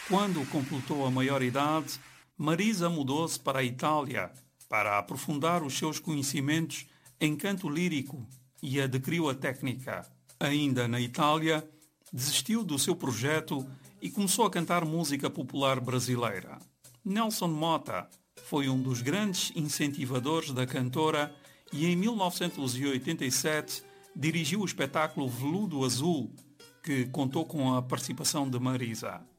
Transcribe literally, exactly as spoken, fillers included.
Quando completou a maioridade, Marisa mudou-se para a Itália para aprofundar os seus conhecimentos em canto lírico e adquiriu a técnica. Ainda na Itália, desistiu do seu projeto e começou a cantar música popular brasileira. Nelson Motta foi um dos grandes incentivadores da cantora e em mil novecentos e oitenta e sete dirigiu o espetáculo Veludo Azul, que contou com a participação de Marisa.